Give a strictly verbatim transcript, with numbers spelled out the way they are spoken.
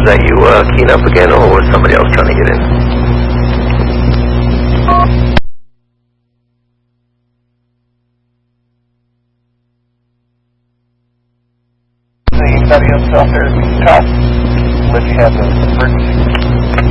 Was that you uh, keying up again, or was somebody else trying to get in? Anybody else out there at the top? Let you have the emergency.